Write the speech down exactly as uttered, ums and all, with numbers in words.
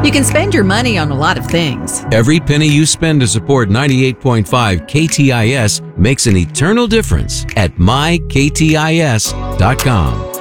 You can spend your money on a lot of things. Every penny you spend to support ninety-eight point five K T I S makes an eternal difference at my K T I S dot com.